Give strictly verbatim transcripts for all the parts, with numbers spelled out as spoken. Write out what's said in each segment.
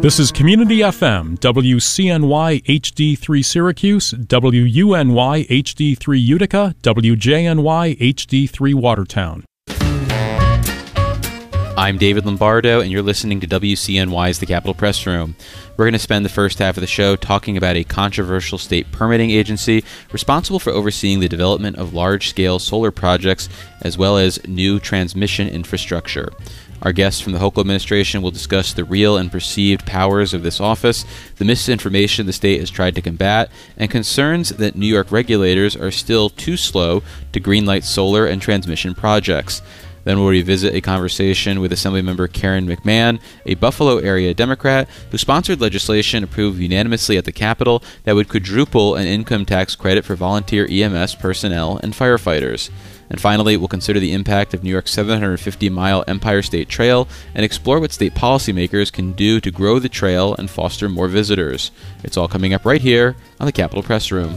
This is Community F M, W C N Y H D three Syracuse, W U N Y H D three Utica, W J N Y H D three Watertown. I'm David Lombardo, and you're listening to W C N Y's The Capitol Press Room. We're going to spend the first half of the show talking about a controversial state permitting agency responsible for overseeing the development of large-scale solar projects as well as new transmission infrastructure. Our guests from the Hochul administration will discuss the real and perceived powers of this office, the misinformation the state has tried to combat, and concerns that New York regulators are still too slow to greenlight solar and transmission projects. Then we'll revisit a conversation with Assemblymember Karen McMahon, a Buffalo area Democrat who sponsored legislation approved unanimously at the Capitol that would quadruple an income tax credit for volunteer E M S personnel and firefighters. And finally, we'll consider the impact of New York's seven hundred fifty mile Empire State Trail and explore what state policymakers can do to grow the trail and foster more visitors. It's all coming up right here on the Capitol Press Room.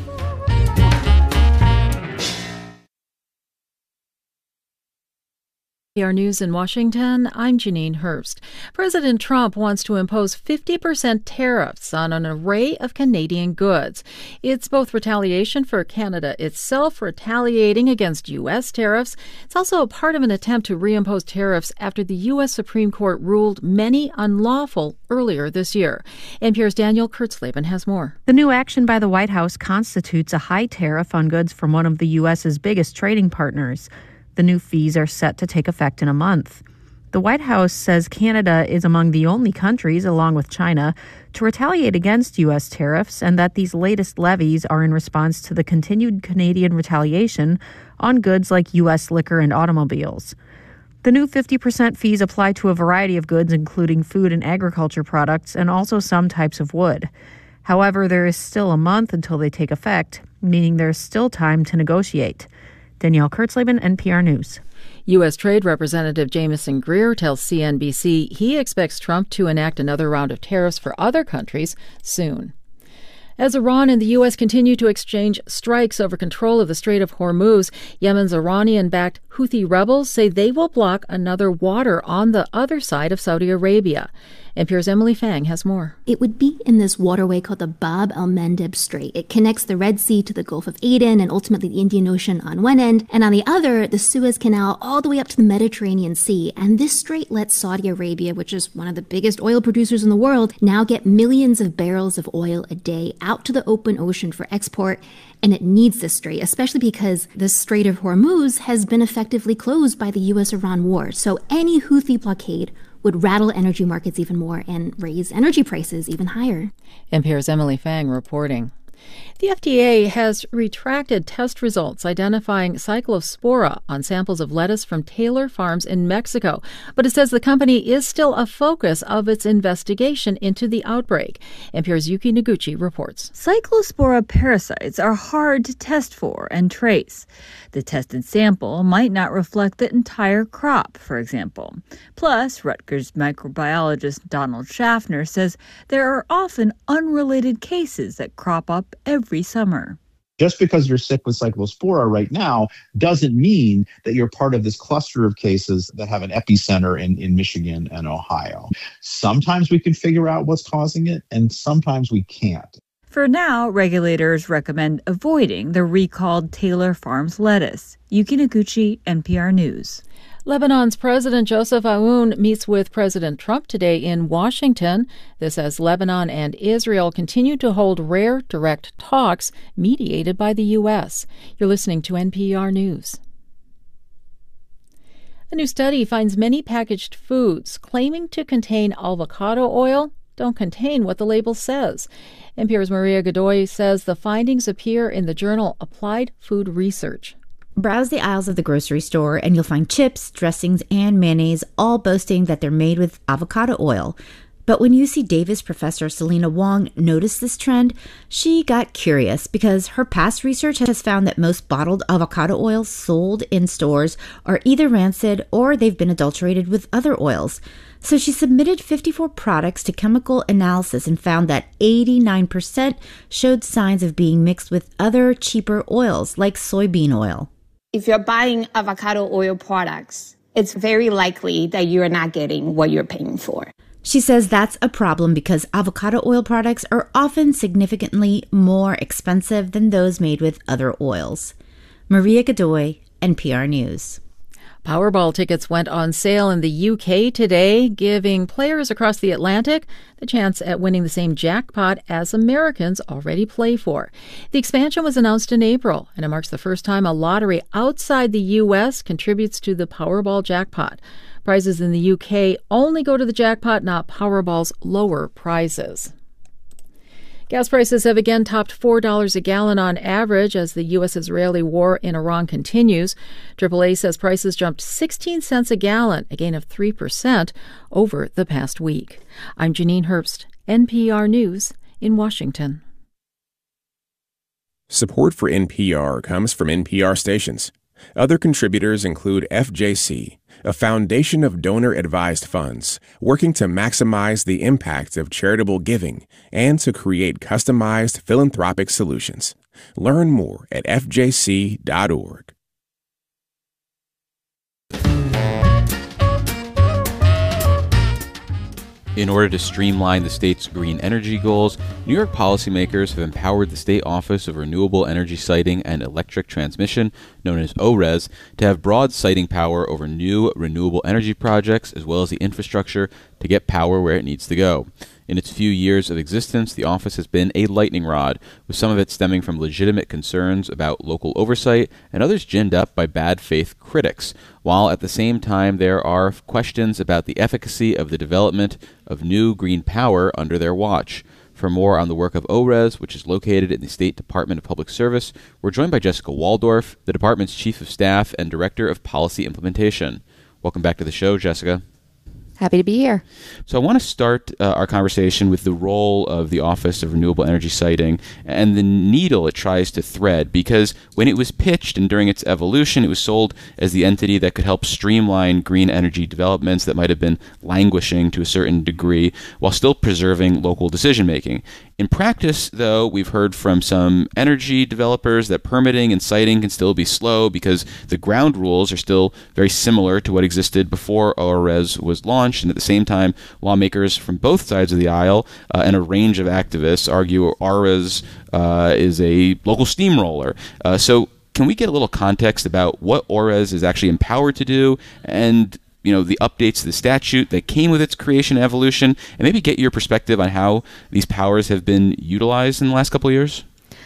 N P R News in Washington, I'm Janine Herbst. President Trump wants to impose fifty percent tariffs on an array of Canadian goods. It's both retaliation for Canada itself retaliating against U S tariffs. It's also a part of an attempt to reimpose tariffs after the U S Supreme Court ruled many unlawful earlier this year. N P R's Daniel Kurtzleben has more. The new action by the White House constitutes a high tariff on goods from one of the U S's biggest trading partners. The new fees are set to take effect in a month. The White House says Canada is among the only countries, along with China, to retaliate against U S tariffs, and that these latest levies are in response to the continued Canadian retaliation on goods like U S liquor and automobiles. The new fifty percent fees apply to a variety of goods, including food and agriculture products, and also some types of wood. However, there is still a month until they take effect, meaning there's still time to negotiate. Danielle Kurtzleben, N P R News. U S. Trade Representative Jamieson Greer tells C N B C he expects Trump to enact another round of tariffs for other countries soon. As Iran and the U S continue to exchange strikes over control of the Strait of Hormuz, Yemen's Iranian-backed Houthi rebels say they will block another water on the other side of Saudi Arabia. N P R's Emily Fang has more. It would be in this waterway called the Bab el-Mandeb Strait. It connects the Red Sea to the Gulf of Aden and ultimately the Indian Ocean on one end, and on the other, the Suez Canal all the way up to the Mediterranean Sea. And this strait lets Saudi Arabia, which is one of the biggest oil producers in the world, now get millions of barrels of oil a day out to the open ocean for export. And it needs this strait, especially because the Strait of Hormuz has been effectively closed by the U S Iran war. So any Houthi blockade would rattle energy markets even more and raise energy prices even higher. N P R's Emily Fang reporting. The F D A has retracted test results identifying Cyclospora on samples of lettuce from Taylor Farms in Mexico, but it says the company is still a focus of its investigation into the outbreak. N P R's Yuki Noguchi reports. Cyclospora parasites are hard to test for and trace. The tested sample might not reflect the entire crop, for example. Plus, Rutgers microbiologist Donald Schaffner says there are often unrelated cases that crop up every summer. Just because you're sick with Cyclospora right now doesn't mean that you're part of this cluster of cases that have an epicenter in, in Michigan and Ohio. Sometimes we can figure out what's causing it, and sometimes we can't. For now, regulators recommend avoiding the recalled Taylor Farms lettuce. Yuki Noguchi, N P R News. Lebanon's President Joseph Aoun meets with President Trump today in Washington. This as Lebanon and Israel continue to hold rare, direct talks mediated by the U S. You're listening to N P R News. A new study finds many packaged foods claiming to contain avocado oil don't contain what the label says. N P R's Maria Godoy says the findings appear in the journal Applied Food Research. Browse the aisles of the grocery store and you'll find chips, dressings, and mayonnaise all boasting that they're made with avocado oil. But when U C Davis professor Selena Wong noticed this trend, she got curious because her past research has found that most bottled avocado oils sold in stores are either rancid or they've been adulterated with other oils. So she submitted fifty-four products to chemical analysis and found that eighty-nine percent showed signs of being mixed with other cheaper oils like soybean oil. If you're buying avocado oil products, it's very likely that you're not getting what you're paying for. She says that's a problem because avocado oil products are often significantly more expensive than those made with other oils. Maria Godoy, N P R News. Powerball tickets went on sale in the U K today, giving players across the Atlantic the chance at winning the same jackpot as Americans already play for. The expansion was announced in April, and it marks the first time a lottery outside the U S contributes to the Powerball jackpot. Prizes in the U K only go to the jackpot, not Powerball's lower prizes. Gas prices have again topped four dollars a gallon on average as the U S-Israeli war in Iran continues. triple A says prices jumped sixteen cents a gallon, a gain of three percent over the past week. I'm Janine Herbst, N P R News in Washington. Support for N P R comes from N P R stations. Other contributors include F J C, a foundation of donor-advised funds working to maximize the impact of charitable giving and to create customized philanthropic solutions. Learn more at f j c dot org. In order to streamline the state's green energy goals, New York policymakers have empowered the State Office of Renewable Energy Siting and Electric Transmission, known as O R E S, to have broad siting power over new renewable energy projects as well as the infrastructure to get power where it needs to go. In its few years of existence, the office has been a lightning rod, with some of it stemming from legitimate concerns about local oversight and others ginned up by bad faith critics, while at the same time there are questions about the efficacy of the development of new green power under their watch. For more on the work of O R E S, which is located in the State Department of Public Service, we're joined by Jessica Waldorf, the department's Chief of Staff and Director of Policy Implementation. Welcome back to the show, Jessica. Happy to be here. So I want to start uh, our conversation with the role of the Office of Renewable Energy Siting and the needle it tries to thread, because when it was pitched and during its evolution, it was sold as the entity that could help streamline green energy developments that might have been languishing to a certain degree while still preserving local decision-making. In practice, though, we've heard from some energy developers that permitting and siting can still be slow because the ground rules are still very similar to what existed before O R E S was launched, and at the same time, lawmakers from both sides of the aisle uh, and a range of activists argue O R E S uh, is a local steamroller. Uh, so can we get a little context about what O R E S is actually empowered to do, and you know, the updates to the statute that came with its creation and evolution, and maybe get your perspective on how these powers have been utilized in the last couple of years?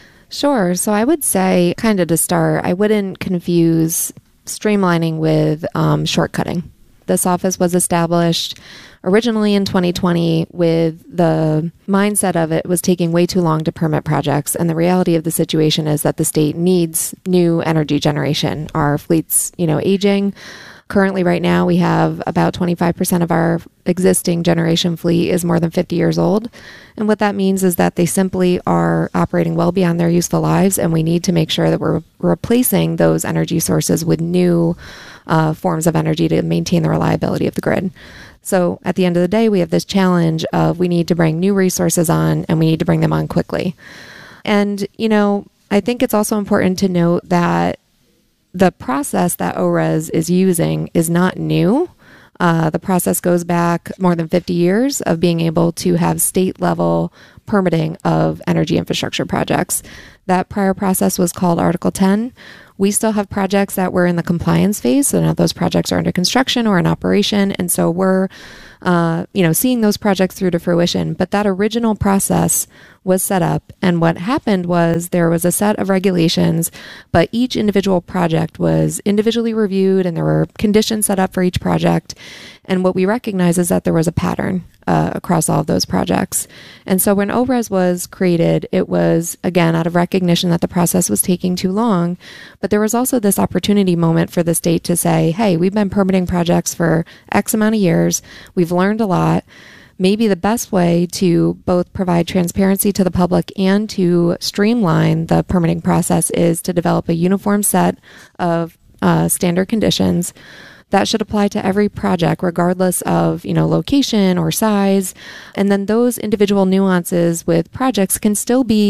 Sure. So I would say, kind of to start, I wouldn't confuse streamlining with um, shortcutting. This office was established originally in twenty twenty with the mindset of it was taking way too long to permit projects. And the reality of the situation is that the state needs new energy generation. Our fleet's, you know, aging. Currently, right now, we have about twenty-five percent of our existing generation fleet is more than fifty years old. And what that means is that they simply are operating well beyond their useful lives, and we need to make sure that we're replacing those energy sources with new uh, forms of energy to maintain the reliability of the grid. So at the end of the day, we have this challenge of we need to bring new resources on, and we need to bring them on quickly. And, you know, I think it's also important to note that the process that O R E S is using is not new. Uh, the process goes back more than fifty years of being able to have state-level permitting of energy infrastructure projects. That prior process was called Article ten. We still have projects that were in the compliance phase, so now those projects are under construction or in operation, and so we're uh, you know, seeing those projects through to fruition. But that original process was set up, and what happened was there was a set of regulations, but each individual project was individually reviewed, and there were conditions set up for each project. And what we recognize is that there was a pattern uh, across all of those projects. And so when O R E S was created, it was, again, out of recognition that the process was taking too long, but there was also this opportunity moment for the state to say, hey, we've been permitting projects for X amount of years, we've learned a lot. Maybe the best way to both provide transparency to the public and to streamline the permitting process is to develop a uniform set of uh, standard conditions that should apply to every project, regardless of, you know, location or size. And then those individual nuances with projects can still be,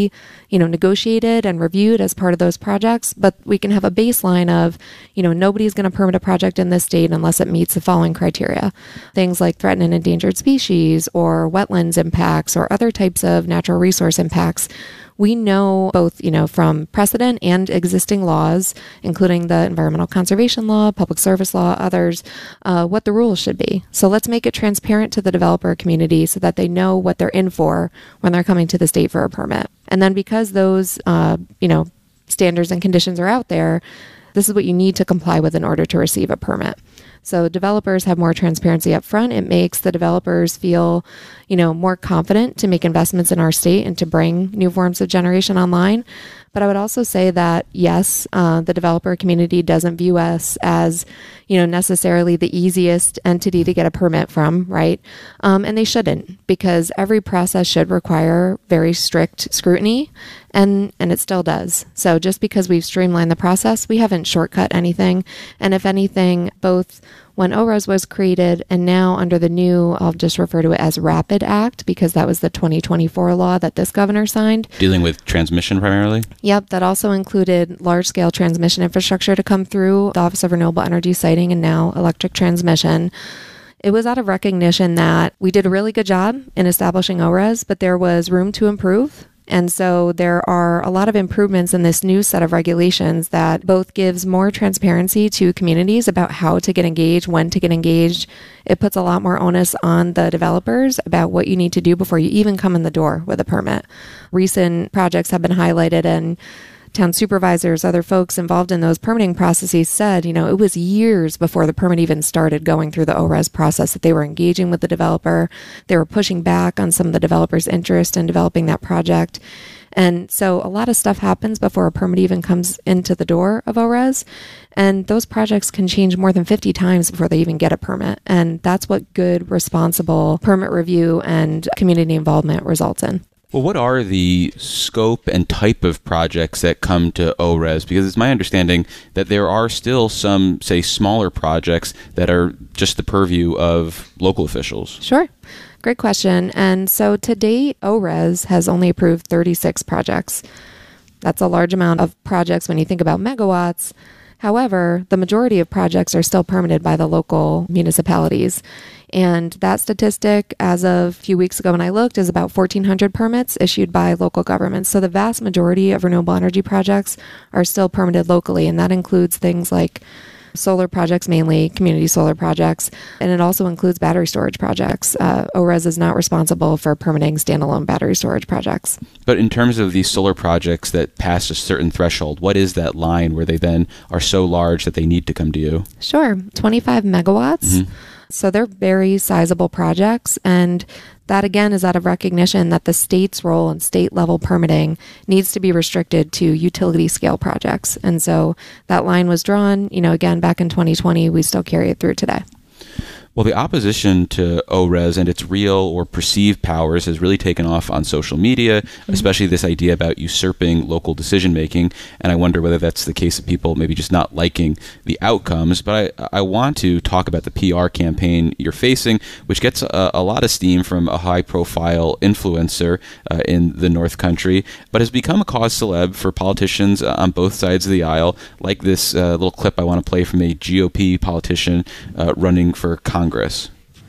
you know, negotiated and reviewed as part of those projects, but we can have a baseline of, you know, nobody's going to permit a project in this state unless it meets the following criteria. Things like threatened and endangered species or wetlands impacts or other types of natural resource impacts. We know both, you know, from precedent and existing laws, including the environmental conservation law, public service law, others, uh, what the rules should be. So let's make it transparent to the developer community so that they know what they're in for when they're coming to the state for a permit. And then because those, uh, you know, standards and conditions are out there, this is what you need to comply with in order to receive a permit. So developers have more transparency up front. It makes the developers feel, you know, more confident to make investments in our state and to bring new forms of generation online. But I would also say that, yes, uh, the developer community doesn't view us as, you know, necessarily the easiest entity to get a permit from, right? Um, and they shouldn't, because every process should require very strict scrutiny, and, and it still does. So just because we've streamlined the process, we haven't shortcut anything. And if anything, both when O R E S was created and now under the new, I'll just refer to it as RAPID Act, because that was the twenty twenty-four law that this governor signed. Dealing with transmission primarily? Yep, that also included large-scale transmission infrastructure to come through the Office of Renewable Energy Siting and now electric transmission. It was out of recognition that we did a really good job in establishing O R E S, but there was room to improve. And so there are a lot of improvements in this new set of regulations that both gives more transparency to communities about how to get engaged, when to get engaged. It puts a lot more onus on the developers about what you need to do before you even come in the door with a permit. Recent projects have been highlighted, and town supervisors, other folks involved in those permitting processes said, you know, it was years before the permit even started going through the O R E S process that they were engaging with the developer. They were pushing back on some of the developer's interest in developing that project. And so a lot of stuff happens before a permit even comes into the door of O R E S. And those projects can change more than fifty times before they even get a permit. And that's what good, responsible permit review and community involvement results in. Well, what are the scope and type of projects that come to O R E S? Because it's my understanding that there are still some, say, smaller projects that are just the purview of local officials. Sure. Great question. And so to date, O R E S has only approved thirty-six projects. That's a large amount of projects when you think about megawatts. However, the majority of projects are still permitted by the local municipalities. And that statistic, as of a few weeks ago when I looked, is about fourteen hundred permits issued by local governments. So the vast majority of renewable energy projects are still permitted locally, and that includes things like solar projects, mainly community solar projects, and it also includes battery storage projects. Uh, O R E S is not responsible for permitting standalone battery storage projects. But in terms of these solar projects that pass a certain threshold, what is that line where they then are so large that they need to come to you? Sure, twenty-five megawatts. Mm-hmm. So they're very sizable projects, and that again is out of recognition that the state's role in state level permitting needs to be restricted to utility scale projects. And so that line was drawn, you know, again, back in twenty twenty. We still carry it through today. Well, the opposition to O R E S and its real or perceived powers has really taken off on social media, mm-hmm. especially this idea about usurping local decision-making. And I wonder whether that's the case of people maybe just not liking the outcomes. But I, I want to talk about the P R campaign you're facing, which gets a, a lot of steam from a high-profile influencer uh, in the North Country, but has become a cause celeb for politicians uh, on both sides of the aisle, like this uh, little clip I want to play from a G O P politician uh, running for Congress. Congress.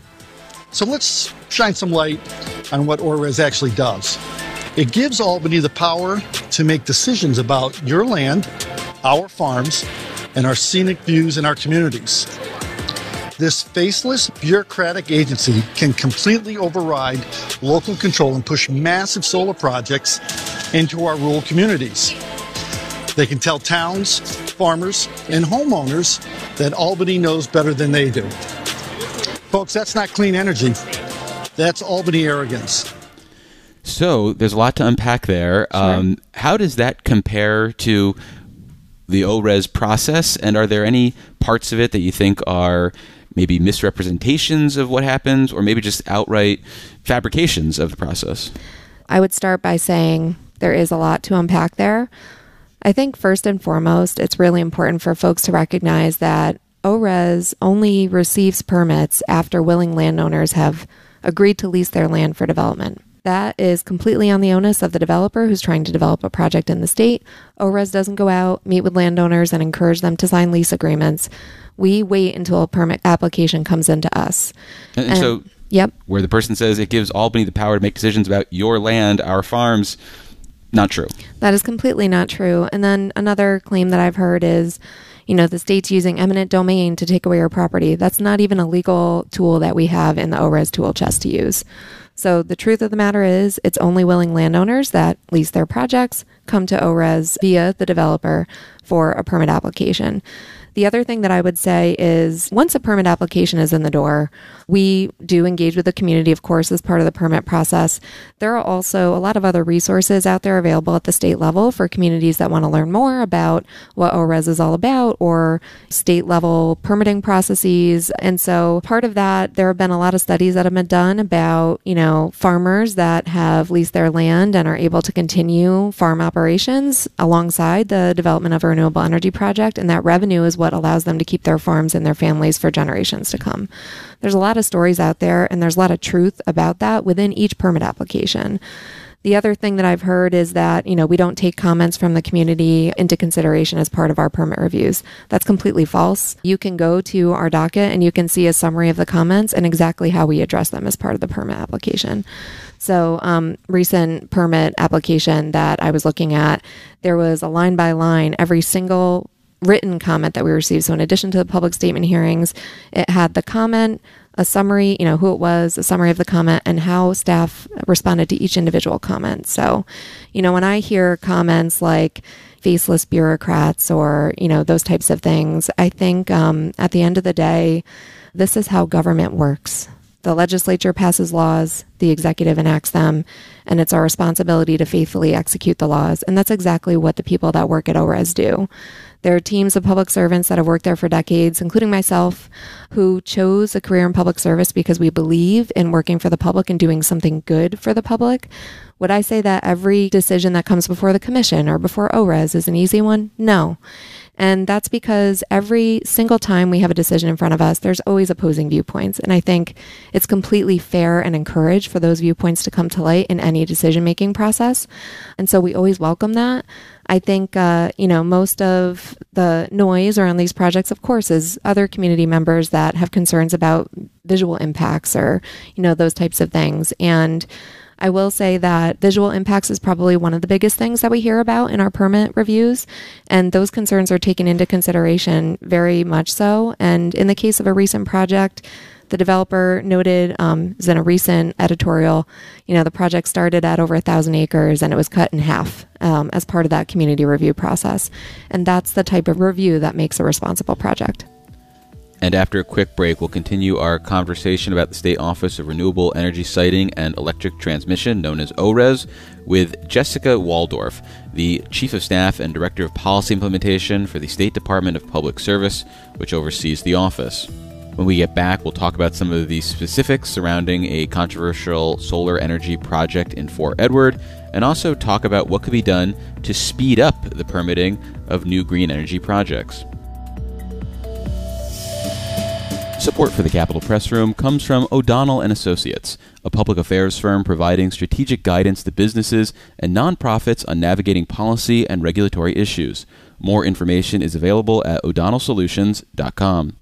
So let's shine some light on what O R E S actually does. It gives Albany the power to make decisions about your land, our farms, and our scenic views in our communities. This faceless, bureaucratic agency can completely override local control and push massive solar projects into our rural communities. They can tell towns, farmers, and homeowners that Albany knows better than they do. Folks, that's not clean energy. That's Albany arrogance. So there's a lot to unpack there. Sure. Um, how does that compare to the O R E S process? And are there any parts of it that you think are maybe misrepresentations of what happens, or maybe just outright fabrications of the process? I would start by saying there is a lot to unpack there. I think first and foremost, it's really important for folks to recognize that O R E S only receives permits after willing landowners have agreed to lease their land for development. That is completely on the onus of the developer who's trying to develop a project in the state. O R E S doesn't go out, meet with landowners, and encourage them to sign lease agreements. We wait until a permit application comes into us. And, and, and so, yep. where the person says it gives Albany the power to make decisions about your land, our farms, not true. That is completely not true. And then another claim that I've heard is, you know, the state's using eminent domain to take away your property. That's not even a legal tool that we have in the O R E S tool chest to use. So the truth of the matter is it's only willing landowners that lease their projects come to O R E S via the developer for a permit application. The other thing that I would say is once a permit application is in the door, we do engage with the community, of course, as part of the permit process. There are also a lot of other resources out there available at the state level for communities that want to learn more about what O R E S is all about or state level permitting processes. And so part of that, there have been a lot of studies that have been done about, you know, farmers that have leased their land and are able to continue farm operations alongside the development of a renewable energy project. And that revenue is what allows them to keep their farms and their families for generations to come. There's a lot of stories out there, and there's a lot of truth about that within each permit application. The other thing that I've heard is that, you know, we don't take comments from the community into consideration as part of our permit reviews. That's completely false. You can go to our docket and you can see a summary of the comments and exactly how we address them as part of the permit application. So um, recent permit application that I was looking at, there was a line by line, every single written comment that we received. So in addition to the public statement hearings, it had the comment, a summary, you know, who it was, a summary of the comment, and how staff responded to each individual comment. So, you know, when I hear comments like faceless bureaucrats or, you know, those types of things, I think um, at the end of the day, this is how government works. The legislature passes laws, the executive enacts them, and it's our responsibility to faithfully execute the laws. And that's exactly what the people that work at O R E S do. There are teams of public servants that have worked there for decades, including myself, who chose a career in public service because we believe in working for the public and doing something good for the public. Would I say that every decision that comes before the commission or before O R E S is an easy one? No. And that's because every single time we have a decision in front of us, there's always opposing viewpoints. And I think it's completely fair and encouraged for those viewpoints to come to light in any decision-making process. And so we always welcome that. I think, uh, you know, most of the noise around these projects, of course, is other community members that have concerns about visual impacts or, you know, those types of things. And I will say that visual impacts is probably one of the biggest things that we hear about in our permit reviews, and those concerns are taken into consideration very much so. And in the case of a recent project, the developer noted um, in a recent editorial, you know, the project started at over a thousand acres and it was cut in half um, as part of that community review process. And that's the type of review that makes a responsible project. And after a quick break, we'll continue our conversation about the State Office of Renewable Energy Siting and Electric Transmission, known as O R E S, with Jessica Waldorf, the Chief of Staff and Director of Policy Implementation for the State Department of Public Service, which oversees the office. When we get back, we'll talk about some of the specifics surrounding a controversial solar energy project in Fort Edward, and also talk about what could be done to speed up the permitting of new green energy projects. Support for the Capitol Press Room comes from O'Donnell and Associates, a public affairs firm providing strategic guidance to businesses and nonprofits on navigating policy and regulatory issues. More information is available at o'donnell solutions dot com.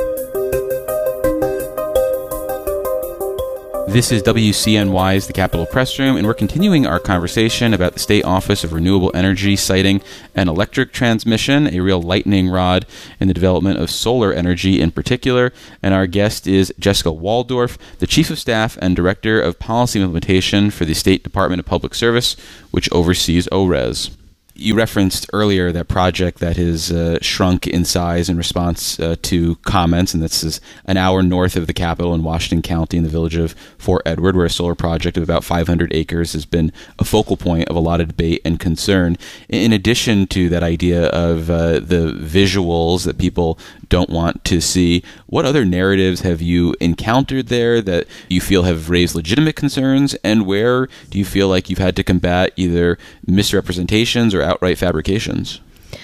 This is W C N Y's The Capitol Press Room, and we're continuing our conversation about the State Office of Renewable Energy Siting and Electric Transmission, a real lightning rod in the development of solar energy in particular. And our guest is Jessica Waldorf, the Chief of Staff and Director of Policy Implementation for the State Department of Public Service, which oversees O R E S. You referenced earlier that project that has uh, shrunk in size in response uh, to comments, and this is an hour north of the Capitol in Washington County in the village of Fort Edward, where a solar project of about five hundred acres has been a focal point of a lot of debate and concern. In addition to that idea of uh, the visuals that people don't want to see, what other narratives have you encountered there that you feel have raised legitimate concerns, and where do you feel like you've had to combat either misrepresentations or outright fabrications?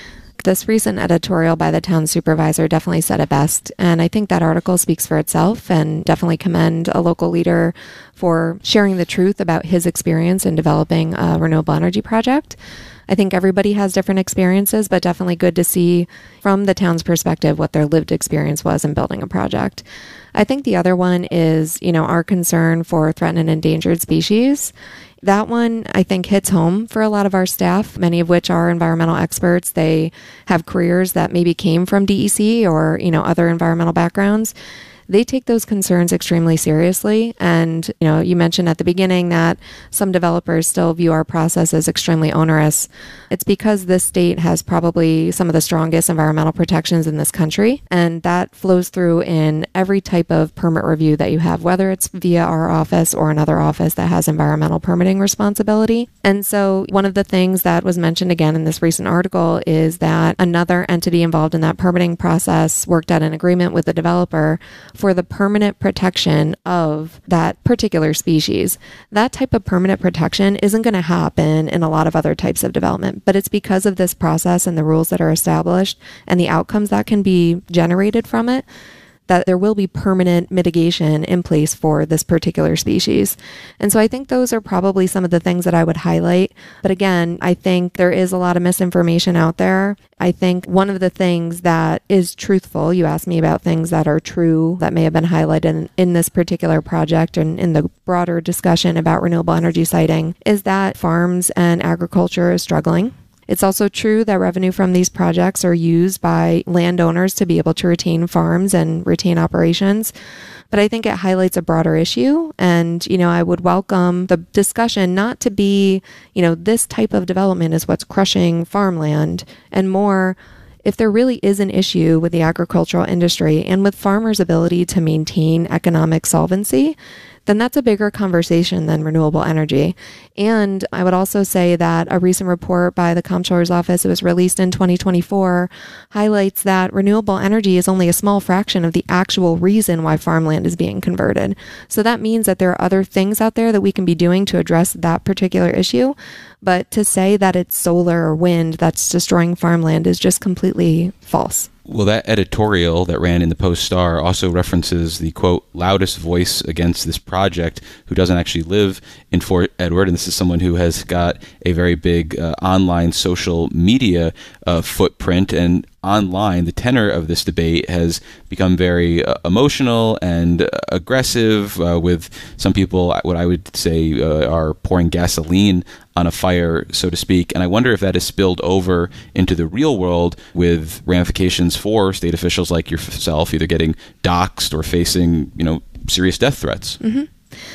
this recent editorial by the town supervisor definitely said it best. And I think that article speaks for itself, and definitely commend a local leader for sharing the truth about his experience in developing a renewable energy project. I think everybody has different experiences, but definitely good to see from the town's perspective what their lived experience was in building a project. I think the other one is, you know, our concern for threatened and endangered species. That one, I think, hits home for a lot of our staff, many of which are environmental experts. They have careers that maybe came from D E C or, you know, other environmental backgrounds. They take those concerns extremely seriously. And, you know, you mentioned at the beginning that some developers still view our process as extremely onerous. It's because this state has probably some of the strongest environmental protections in this country. And that flows through in every type of permit review that you have, whether it's via our office or another office that has environmental permitting responsibility. And so one of the things that was mentioned again in this recent article is that another entity involved in that permitting process worked out an agreement with the developer for the permanent protection of that particular species. That type of permanent protection isn't going to happen in a lot of other types of development, but it's because of this process and the rules that are established and the outcomes that can be generated from it that there will be permanent mitigation in place for this particular species. And so I think those are probably some of the things that I would highlight. But again, I think there is a lot of misinformation out there. I think one of the things that is truthful, you asked me about things that are true that may have been highlighted in, in this particular project and in the broader discussion about renewable energy siting, is that farms and agriculture is struggling. It's also true that revenue from these projects are used by landowners to be able to retain farms and retain operations. But I think it highlights a broader issue. And, you know, I would welcome the discussion not to be, you know, this type of development is what's crushing farmland, and more, if there really is an issue with the agricultural industry and with farmers' ability to maintain economic solvency, then that's a bigger conversation than renewable energy. And I would also say that a recent report by the Comptroller's Office, it was released in twenty twenty-four, highlights that renewable energy is only a small fraction of the actual reason why farmland is being converted. So that means that there are other things out there that we can be doing to address that particular issue. But to say that it's solar or wind that's destroying farmland is just completely false. Well, that editorial that ran in the Post-Star also references the, quote, loudest voice against this project who doesn't actually live in Fort Edward. And this is someone who has got a very big uh, online social media uh, footprint. And online, the tenor of this debate has become very uh, emotional and uh, aggressive, uh, with some people, what I would say, uh, are pouring gasoline on a fire, so to speak. And I wonder if that has spilled over into the real world with ramifications for state officials like yourself, either getting doxxed or facing, you know, serious death threats. Mm-hmm.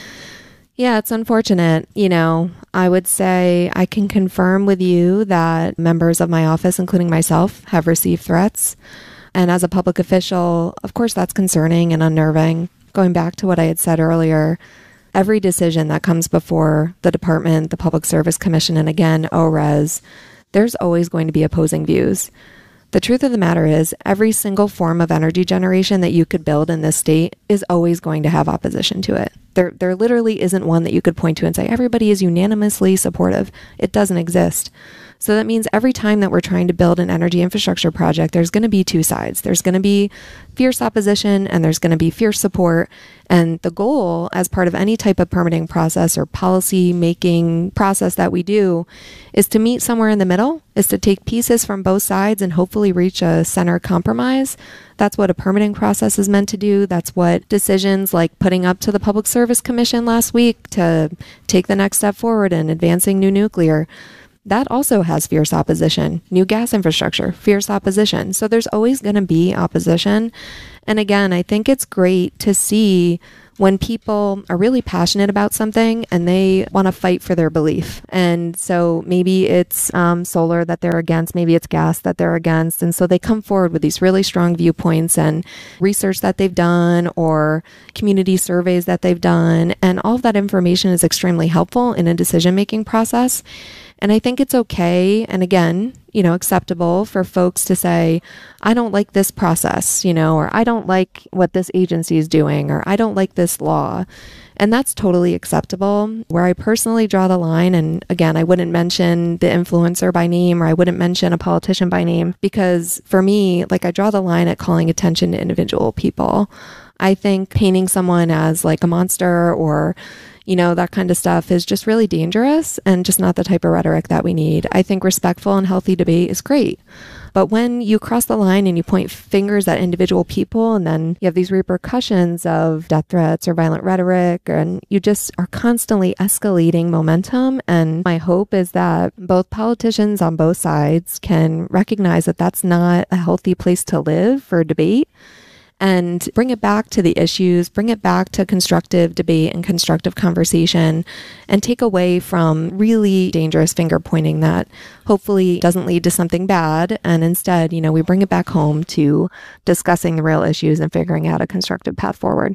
Yeah, it's unfortunate. You know, I would say I can confirm with you that members of my office, including myself, have received threats. And as a public official, of course, that's concerning and unnerving. Going back to what I had said earlier, every decision that comes before the department, the Public Service Commission, and again, O R E S, there's always going to be opposing views. The truth of the matter is, every single form of energy generation that you could build in this state is always going to have opposition to it. There, there literally isn't one that you could point to and say, everybody is unanimously supportive. It doesn't exist. So that means every time that we're trying to build an energy infrastructure project, there's going to be two sides. There's going to be fierce opposition and there's going to be fierce support. And the goal, as part of any type of permitting process or policy making process that we do, is to meet somewhere in the middle, is to take pieces from both sides and hopefully reach a center compromise. That's what a permitting process is meant to do. That's what decisions like putting up to the Public Service Commission last week to take the next step forward in advancing new nuclear. That also has fierce opposition. New gas infrastructure, fierce opposition. So there's always going to be opposition. And again, I think it's great to see when people are really passionate about something and they want to fight for their belief. And so maybe it's um, solar that they're against, maybe it's gas that they're against. And so they come forward with these really strong viewpoints and research that they've done or community surveys that they've done. And all of that information is extremely helpful in a decision-making process. And I think it's okay, and again, you know, acceptable for folks to say, I don't like this process, you know, or I don't like what this agency is doing, or I don't like this law. And that's totally acceptable. Where I personally draw the line, and again, I wouldn't mention the influencer by name, or I wouldn't mention a politician by name, because for me, like, I draw the line at calling attention to individual people. I think painting someone as like a monster or, you know, that kind of stuff is just really dangerous and just not the type of rhetoric that we need. I think respectful and healthy debate is great. But when you cross the line and you point fingers at individual people, and then you have these repercussions of death threats or violent rhetoric, and you just are constantly escalating momentum. And my hope is that both politicians on both sides can recognize that that's not a healthy place to live for debate, and bring it back to the issues, bring it back to constructive debate and constructive conversation, and take away from really dangerous finger pointing that hopefully doesn't lead to something bad. And instead, you know, we bring it back home to discussing the real issues and figuring out a constructive path forward.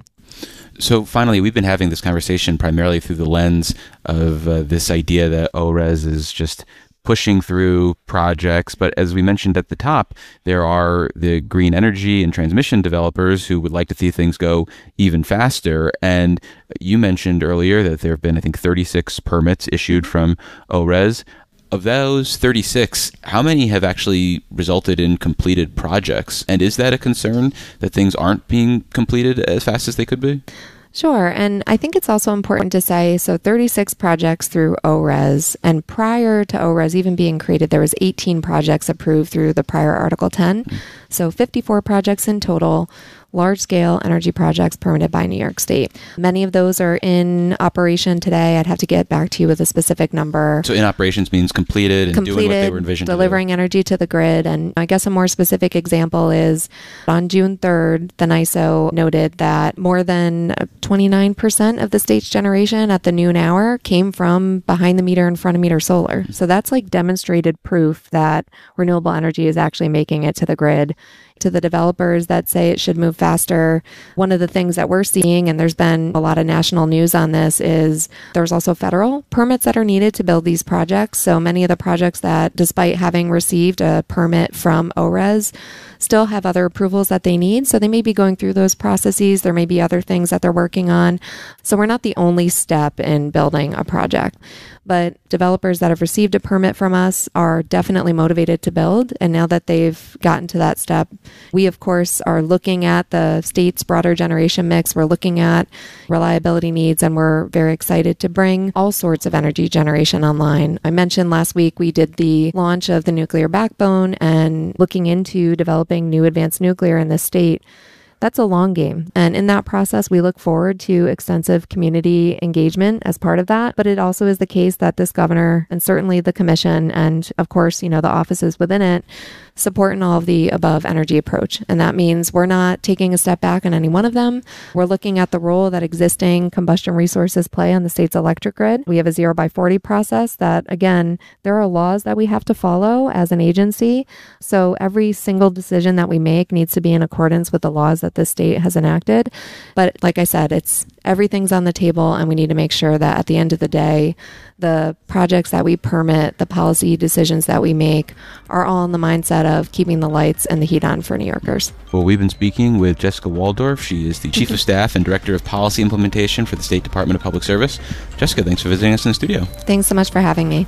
So finally, we've been having this conversation primarily through the lens of uh, this idea that O R E S is just pushing through projects. But as we mentioned at the top, there are the green energy and transmission developers who would like to see things go even faster. And you mentioned earlier that there have been, I think, thirty-six permits issued from O R E S. Of those thirty-six, how many have actually resulted in completed projects? And is that a concern that things aren't being completed as fast as they could be? Sure. And I think it's also important to say, so thirty-six projects through O R E S, and prior to O R E S even being created, there was eighteen projects approved through the prior Article ten. Mm-hmm. So fifty-four projects in total, large-scale energy projects permitted by New York State. Many of those are in operation today. I'd have to get back to you with a specific number. So in operations means completed and completed, doing what they were envisioned delivering to do. energy to the grid. And I guess a more specific example is on June third, the N Y S O noted that more than twenty-nine percent of the state's generation at the noon hour came from behind the meter and front of meter solar. So that's like demonstrated proof that renewable energy is actually making it to the grid. To the developers that say it should move faster, one of the things that we're seeing, and there's been a lot of national news on this, is there's also federal permits that are needed to build these projects. So many of the projects that, despite having received a permit from O R E S, still have other approvals that they need. So they may be going through those processes. There may be other things that they're working on. So we're not the only step in building a project. But developers that have received a permit from us are definitely motivated to build. And now that they've gotten to that step, we, of course, are looking at the state's broader generation mix. We're looking at reliability needs, and we're very excited to bring all sorts of energy generation online. I mentioned last week we did the launch of the nuclear backbone and looking into developing new advanced nuclear in this state. That's a long game. And in that process, we look forward to extensive community engagement as part of that. But it also is the case that this governor, and certainly the commission, and of course, you know, the offices within it, support in all of the above energy approach. And that means we're not taking a step back on any one of them. We're looking at the role that existing combustion resources play on the state's electric grid. We have a zero by forty process that, again, there are laws that we have to follow as an agency. So every single decision that we make needs to be in accordance with the laws that the state has enacted. But like I said, it's everything's on the table, and we need to make sure that at the end of the day, the projects that we permit, the policy decisions that we make are all in the mindset of keeping the lights and the heat on for New Yorkers. Well, we've been speaking with Jessica Waldorf. She is the Chief of Staff and Director of Policy Implementation for the State Department of Public Service. Jessica, thanks for visiting us in the studio. Thanks so much for having me.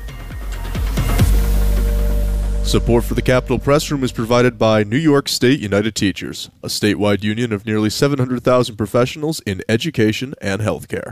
Support for the Capitol Press Room is provided by New York State United Teachers, a statewide union of nearly seven hundred thousand professionals in education and healthcare.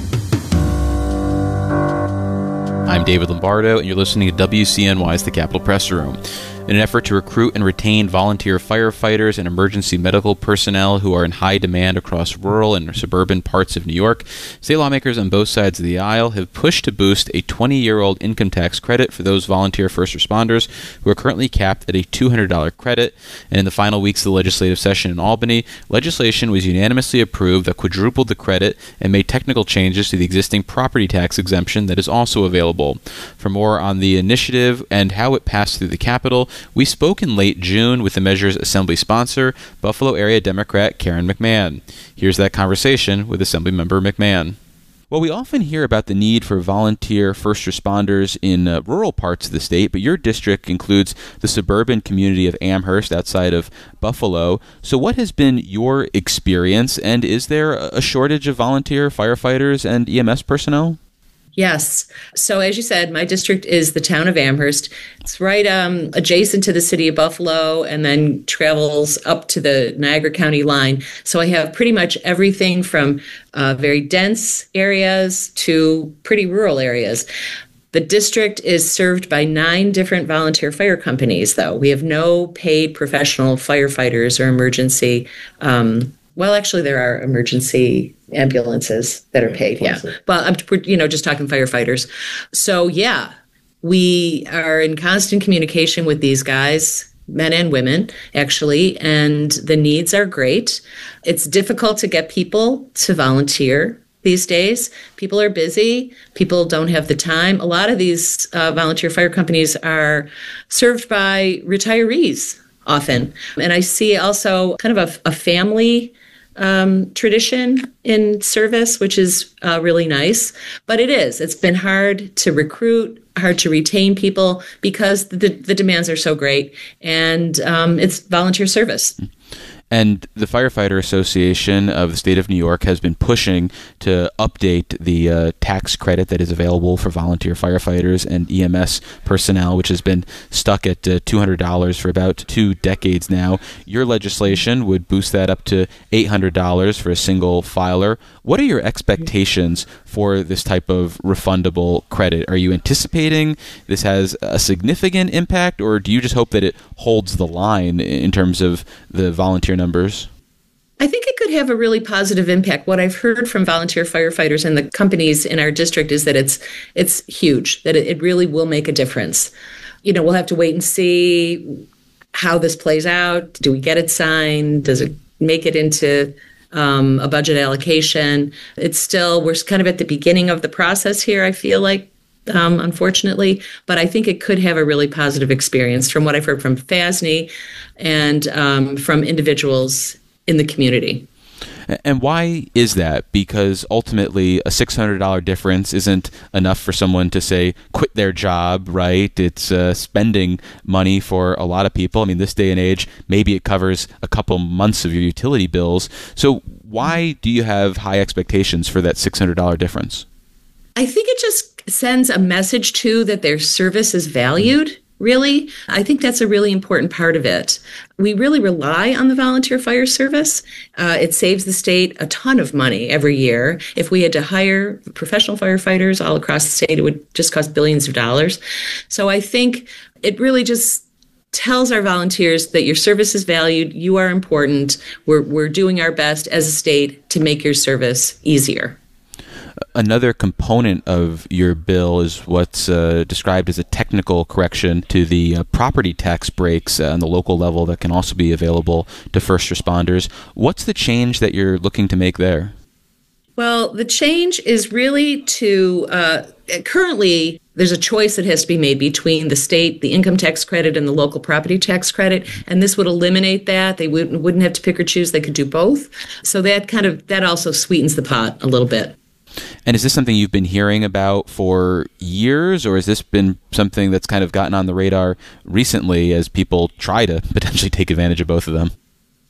I'm David Lombardo, and you're listening to W C N Y's The Capitol Press Room. In an effort to recruit and retain volunteer firefighters and emergency medical personnel who are in high demand across rural and suburban parts of New York, state lawmakers on both sides of the aisle have pushed to boost a twenty-year-old income tax credit for those volunteer first responders who are currently capped at a two hundred dollars credit. And in the final weeks of the legislative session in Albany, legislation was unanimously approved that quadrupled the credit and made technical changes to the existing property tax exemption that is also available. For more on the initiative and how it passed through the Capitol, we spoke in late June with the measure's assembly sponsor, Buffalo area Democrat Karen McMahon. Here's that conversation with Assemblymember McMahon. Well, we often hear about the need for volunteer first responders in uh, rural parts of the state, but your district includes the suburban community of Amherst outside of Buffalo. So what has been your experience, and is there a shortage of volunteer firefighters and E M S personnel? Yes. So as you said, my district is the town of Amherst. It's right um, adjacent to the city of Buffalo and then travels up to the Niagara County line. So I have pretty much everything from uh, very dense areas to pretty rural areas. The district is served by nine different volunteer fire companies, though. We have no paid professional firefighters or emergency um Well, actually, there are emergency ambulances that are paid, yeah. But I'm, you know, just talking firefighters. So, yeah, we are in constant communication with these guys, men and women, actually, and the needs are great. It's difficult to get people to volunteer these days. People are busy. People don't have the time. A lot of these uh, volunteer fire companies are served by retirees often. And I see also kind of a, a family um, tradition in service, which is uh, really nice. But it is. It's been hard to recruit, hard to retain people because the, the demands are so great. And um, it's volunteer service. And the Firefighter Association of the state of New York has been pushing to update the uh, tax credit that is available for volunteer firefighters and E M S personnel, which has been stuck at uh, two hundred dollars for about two decades now. Your legislation would boost that up to eight hundred dollars for a single filer. What are your expectations for this type of refundable credit? Are you anticipating this has a significant impact, or do you just hope that it holds the line in terms of the volunteer numbers? I think it could have a really positive impact. What I've heard from volunteer firefighters and the companies in our district is that it's it's huge, that it, it really will make a difference. You know, we'll have to wait and see how this plays out. Do we get it signed? Does it make it into um, a budget allocation? It's still, we're kind of at the beginning of the process here, I feel like. Um, unfortunately, but I think it could have a really positive experience from what I've heard from F A S N Y and um, from individuals in the community. And why is that? Because ultimately a six hundred dollars difference isn't enough for someone to say quit their job, right? It's uh, spending money for a lot of people. I mean, this day and age, maybe it covers a couple months of your utility bills. So why do you have high expectations for that six hundred dollars difference? I think it just sends a message, too, that their service is valued, really. I think that's a really important part of it. We really rely on the volunteer fire service. Uh, it saves the state a ton of money every year. If we had to hire professional firefighters all across the state, it would just cost billions of dollars. So I think it really just tells our volunteers that your service is valued, you are important, we're, we're doing our best as a state to make your service easier. Another component of your bill is what's uh, described as a technical correction to the uh, property tax breaks uh, on the local level that can also be available to first responders. What's the change that you're looking to make there? Well, the change is really to, uh, currently, there's a choice that has to be made between the state, the income tax credit, and the local property tax credit, and this would eliminate that. They wouldn't, wouldn't have to pick or choose. They could do both. So that kind of, that also sweetens the pot a little bit. And is this something you've been hearing about for years, or has this been something that's kind of gotten on the radar recently as people try to potentially take advantage of both of them?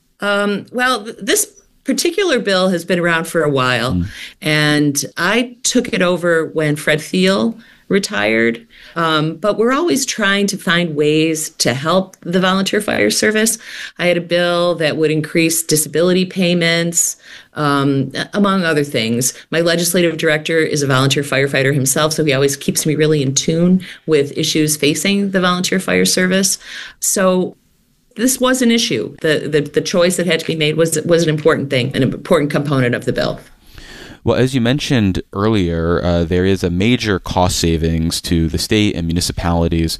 Um, well, th- this particular bill has been around for a while, mm. and I took it over when Fred Thiel retired. Um, but we're always trying to find ways to help the volunteer fire service. I had a bill that would increase disability payments, um, among other things. My legislative director is a volunteer firefighter himself, so he always keeps me really in tune with issues facing the volunteer fire service. So this was an issue. The, the, the choice that had to be made was, was an important thing, an important component of the bill. Well, as you mentioned earlier, uh, there is a major cost savings to the state and municipalities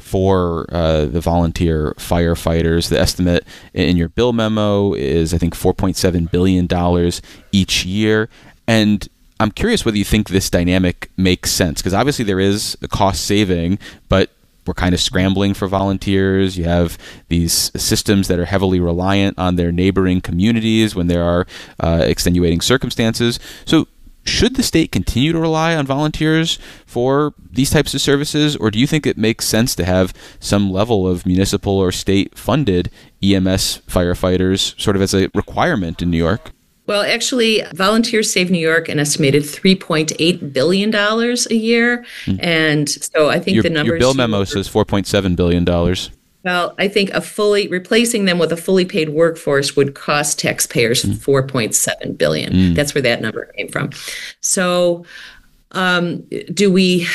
for uh, the volunteer firefighters. The estimate in your bill memo is, I think, four point seven billion dollars each year. And I'm curious whether you think this dynamic makes sense, because obviously there is a cost saving, but we're kind of scrambling for volunteers. You have these systems that are heavily reliant on their neighboring communities when there are uh, extenuating circumstances. So Should the state continue to rely on volunteers for these types of services, or do you think it makes sense to have some level of municipal or state-funded E M S firefighters sort of as a requirement in New York? Well, actually, volunteers save New York an estimated three point eight billion dollars a year. Mm. And so I think your, the numbers... Your bill memo says four point seven billion dollars. Well, I think a fully replacing them with a fully paid workforce would cost taxpayers mm. four point seven billion dollars. Mm. That's where that number came from. So um, do we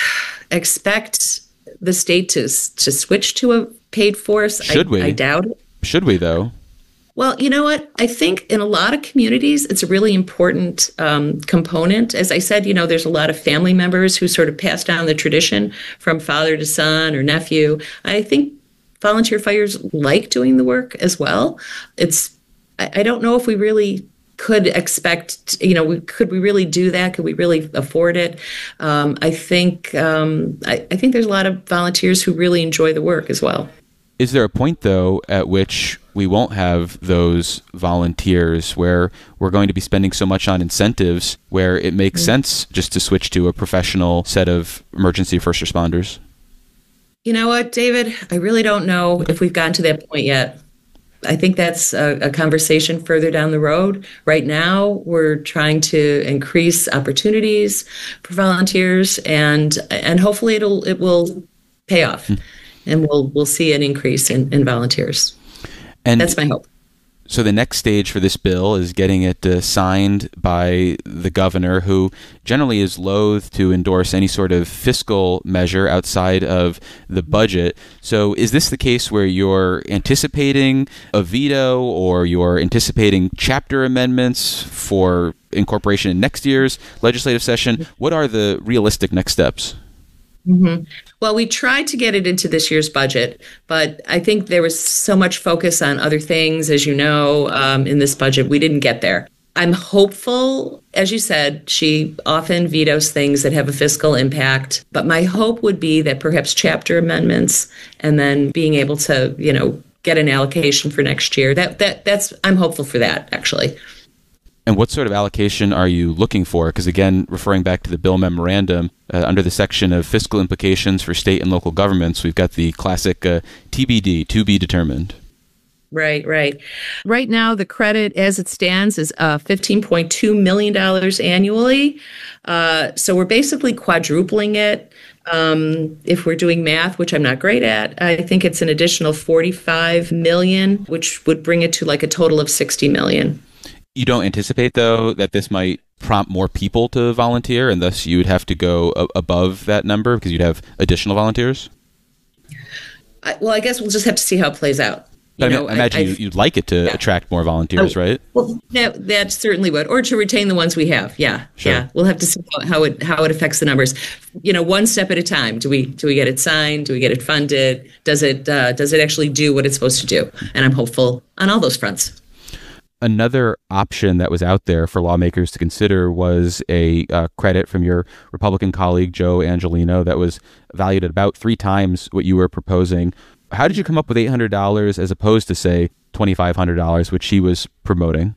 expect the state to, to switch to a paid force? Should I, we? I doubt it. Should we, though? Well, you know what? I think in a lot of communities, it's a really important um, component. As I said, you know, there's a lot of family members who sort of pass down the tradition from father to son or nephew. I think volunteer fighters like doing the work as well. It's, I, I don't know if we really could expect, you know, we, could we really do that? Could we really afford it? Um, I think, um, I, I think there's a lot of volunteers who really enjoy the work as well. Is there a point, though, at which we won't have those volunteers where we're going to be spending so much on incentives where it makes mm-hmm. sense just to switch to a professional set of emergency first responders? You know what, David? I really don't know if we've gotten to that point yet. I think that's a, a conversation further down the road. Right now, we're trying to increase opportunities for volunteers, and and hopefully it'll it will pay off. Mm-hmm. And we'll we'll see an increase in, in volunteers. And that's my hope. So the next stage for this bill is getting it uh, signed by the governor, who generally is loath to endorse any sort of fiscal measure outside of the budget. So is this the case where you're anticipating a veto, or you're anticipating chapter amendments for incorporation in next year's legislative session? What are the realistic next steps? Mm-hmm. Well, we tried to get it into this year's budget, but I think there was so much focus on other things, as you know, um, in this budget, we didn't get there. I'm hopeful, as you said, she often vetoes things that have a fiscal impact, but my hope would be that perhaps chapter amendments and then being able to, you know, get an allocation for next year. That that that's I'm hopeful for that, actually. And what sort of allocation are you looking for? Because again, referring back to the bill memorandum, uh, under the section of fiscal implications for state and local governments, we've got the classic uh, T B D, to be determined. Right, right. Right now, the credit as it stands is uh, fifteen point two million dollars annually. Uh, so we're basically quadrupling it. Um, if we're doing math, which I'm not great at, I think it's an additional forty-five million dollars, which would bring it to like a total of sixty million dollars. You don't anticipate, though, that this might prompt more people to volunteer, and thus you would have to go a- above that number because you'd have additional volunteers? I, well, I guess we'll just have to see how it plays out. You I, know, I imagine I, I, you'd like it to yeah. attract more volunteers, oh, right? Well, that, that certainly would, or to retain the ones we have. Yeah, sure. yeah. We'll have to see how it how it affects the numbers. You know, one step at a time. Do we do we get it signed? Do we get it funded? Does it uh, does it actually do what it's supposed to do? And I'm hopeful on all those fronts. Another option that was out there for lawmakers to consider was a uh, credit from your Republican colleague, Joe Angelino, that was valued at about three times what you were proposing. How did you come up with eight hundred dollars as opposed to, say, twenty-five hundred dollars, which he was promoting?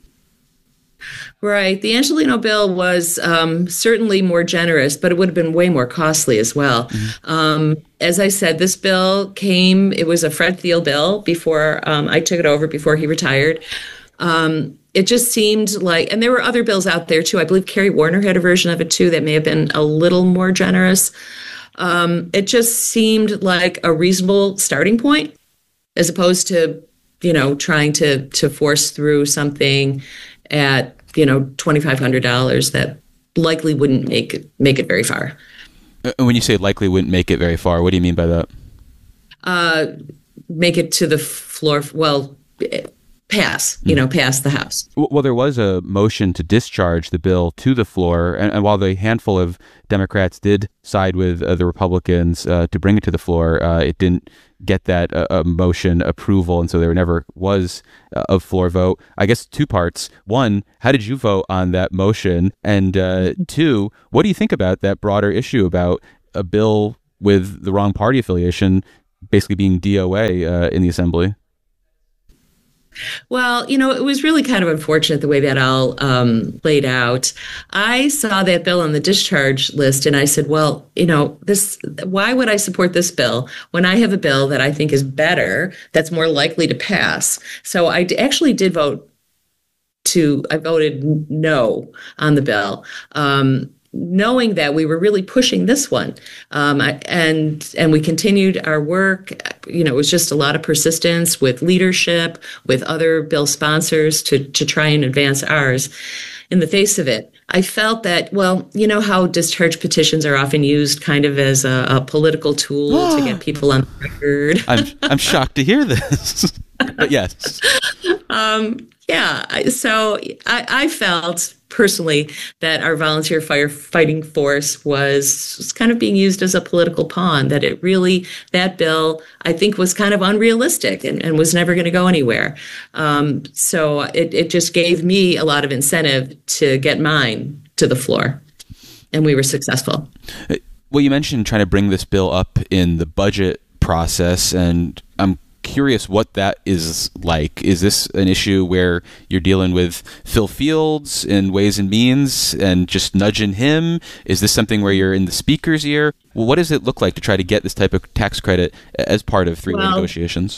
Right. The Angelino bill was um, certainly more generous, but it would have been way more costly as well. Mm-hmm. Um, as I said, this bill came, it was a Fred Thiel bill before um, I took it over, before he retired. Um, it just seemed like, and there were other bills out there too. I believe Kerry Warner had a version of it too that may have been a little more generous. Um, it just seemed like a reasonable starting point, as opposed to, you know, trying to to force through something at, you know, twenty-five hundred dollars that likely wouldn't make it, make it very far. When you say likely wouldn't make it very far, what do you mean by that? Uh, make it to the floor. Well, pass, you know, pass the House. Well, there was a motion to discharge the bill to the floor, and, and while the handful of Democrats did side with uh, the Republicans uh, to bring it to the floor, uh, it didn't get that uh, motion approval, and so there never was a floor vote. I guess two parts. One, how did you vote on that motion? And uh, two, what do you think about that broader issue about a bill with the wrong party affiliation basically being D O A uh, in the Assembly? Well, you know, it was really kind of unfortunate the way that all um, played out. I saw that bill on the discharge list and I said, well, you know, this, why would I support this bill when I have a bill that I think is better, that's more likely to pass? So I d- actually did vote to, I voted no on the bill. Um, knowing that we were really pushing this one. Um, and and we continued our work. You know, it was just a lot of persistence with leadership, with other bill sponsors to, to try and advance ours in the face of it. I felt that, well, you know how discharge petitions are often used kind of as a, a political tool to get people on the record. I'm, I'm shocked to hear this. But yes. Um, yeah, so I, I felt personally that our volunteer firefighting force was, was kind of being used as a political pawn, that it really, that bill, I think, was kind of unrealistic and, and was never going to go anywhere. Um, so it, it just gave me a lot of incentive to get mine to the floor, and we were successful. Well, you mentioned trying to bring this bill up in the budget process, and I'm curious what that is like. Is this an issue where you're dealing with Phil Fields in Ways and Means and just nudging him? Is this something where you're in the speaker's ear? Well, what does it look like to try to get this type of tax credit as part of three-way well, negotiations?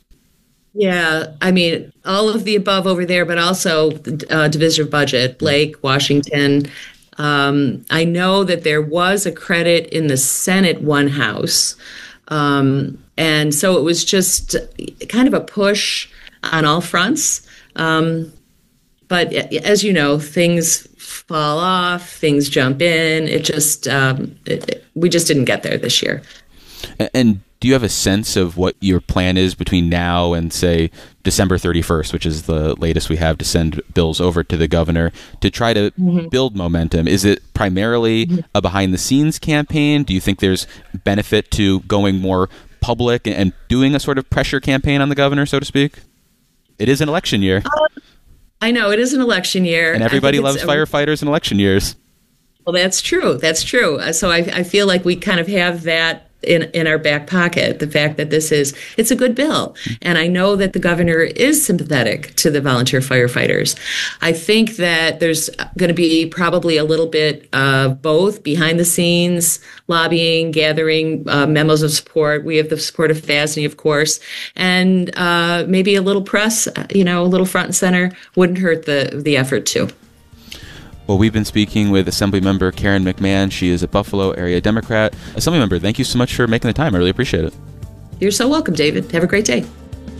Yeah, I mean, all of the above over there, but also uh, division of budget, Blake, Washington. Um, I know that there was a credit in the Senate one house. Um, and so it was just kind of a push on all fronts. Um, but as you know, things fall off, things jump in. It just, um, it, it, we just didn't get there this year. And do you have a sense of what your plan is between now and, say, December thirty-first, which is the latest we have to send bills over to the governor, to try to mm-hmm. build momentum? Is it primarily mm-hmm. a behind-the-scenes campaign? Do you think there's benefit to going more public and doing a sort of pressure campaign on the governor, so to speak? It is an election year. Uh, I know, it is an election year. And everybody loves firefighters in election years. Well, that's true. That's true. So I, I feel like we kind of have that in in our back pocket, the fact that this is, it's a good bill. And I know that the governor is sympathetic to the volunteer firefighters. I think that there's going to be probably a little bit of both behind the scenes lobbying, gathering uh, memos of support. We have the support of F A S N Y, of course, and uh, maybe a little press, you know, a little front and center wouldn't hurt the, the effort too. Well, we've been speaking with Assemblymember Karen McMahon. She is a Buffalo area Democrat. Assemblymember, thank you so much for making the time. I really appreciate it. You're so welcome, David. Have a great day.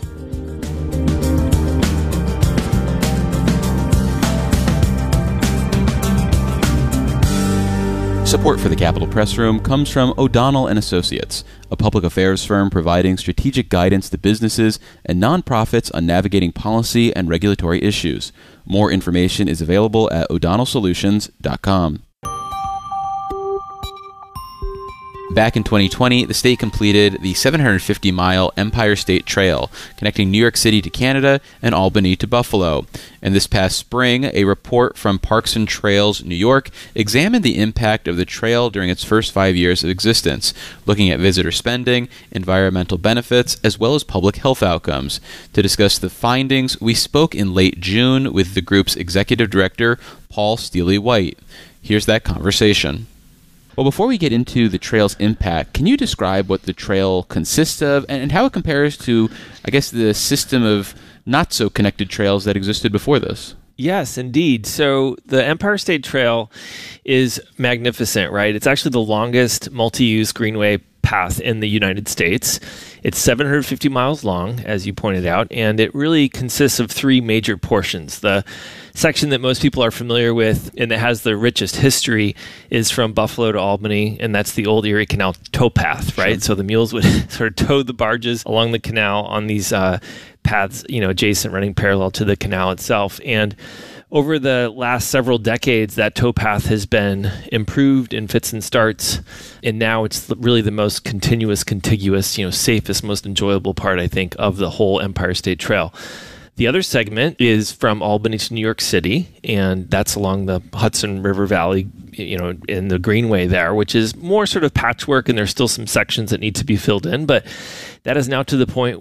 Support for the Capitol Press Room comes from O'Donnell and Associates, a public affairs firm providing strategic guidance to businesses and nonprofits on navigating policy and regulatory issues. More information is available at o'donnell solutions dot com. Back in twenty twenty, the state completed the seven hundred fifty mile Empire State Trail, connecting New York City to Canada and Albany to Buffalo. And this past spring, a report from Parks and Trails New York examined the impact of the trail during its first five years of existence, looking at visitor spending, environmental benefits, as well as public health outcomes. To discuss the findings, we spoke in late June with the group's executive director, Paul Steely-White. Here's that conversation. Well, before we get into the trail's impact, can you describe what the trail consists of and how it compares to, I guess, the system of not-so-connected trails that existed before this? Yes, indeed. So the Empire State Trail is magnificent, right? It's actually the longest multi-use greenway path in the United States. It's seven hundred fifty miles long, as you pointed out, and it really consists of three major portions. The section that most people are familiar with and that has the richest history is from Buffalo to Albany, and that's the old Erie Canal towpath, right? Sure. So the mules would sort of tow the barges along the canal on these uh, paths, you know, adjacent, running parallel to the canal itself. And over the last several decades, that towpath has been improved in fits and starts, and now it's really the most continuous, contiguous, you know, safest, most enjoyable part, I think, of the whole Empire State Trail. The other segment is from Albany to New York City, and that's along the Hudson River Valley, you know, in the Greenway there, which is more sort of patchwork, and there's still some sections that need to be filled in, but that is now to the point